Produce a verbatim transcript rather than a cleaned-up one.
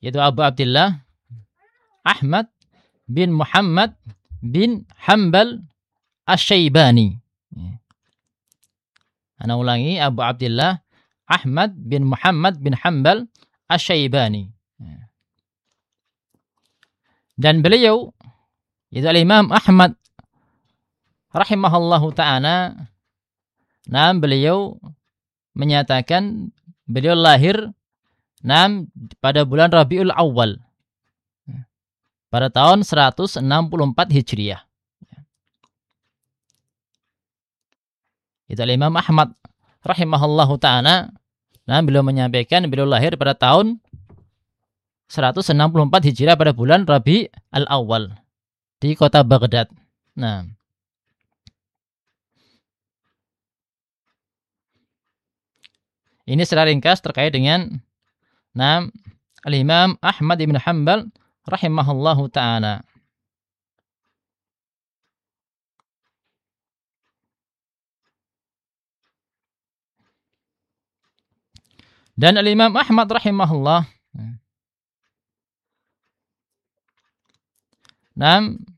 yaitu Abu Abdillah Ahmad bin Muhammad bin Hanbal Asy-Syaibani. Ana ulangi, Abu Abdillah Ahmad bin Muhammad bin Hanbal Asy-Syaibani. Dan beliau, yaitu Imam Ahmad rahimahullahu ta'ala, nah beliau menyatakan beliau lahir nah, pada bulan Rabiul Awal pada tahun seratus enam puluh empat Hijriah. Itu Imam Ahmad rahimahullahu ta'ala, nah beliau menyampaikan beliau lahir pada tahun seratus enam puluh empat Hijriah pada bulan Rabi al-Awwal di kota Baghdad. Nah, ini secara ringkas terkait dengan nah, Al-Imam Ahmad bin Hanbal rahimahullahu ta'ala. Dan Al-Imam Ahmad rahimahullah nah,